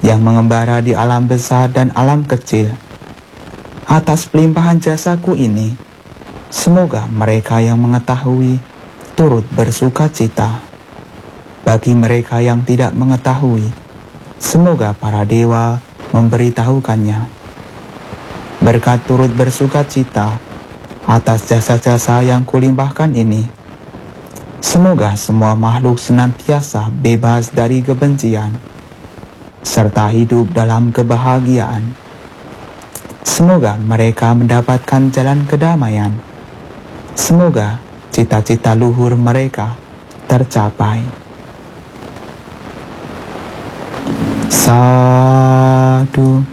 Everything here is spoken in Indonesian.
yang mengembara di alam besar dan alam kecil. Atas pelimpahan jasaku ini, semoga mereka yang mengetahui turut bersuka cita. Bagi mereka yang tidak mengetahui, semoga para dewa memberitahukannya. Berkat turut bersuka cita atas jasa-jasa yang kulimpahkan ini, semoga semua makhluk senantiasa bebas dari kebencian, serta hidup dalam kebahagiaan. Semoga mereka mendapatkan jalan kedamaian. Semoga cita-cita luhur mereka tercapai. Sadu.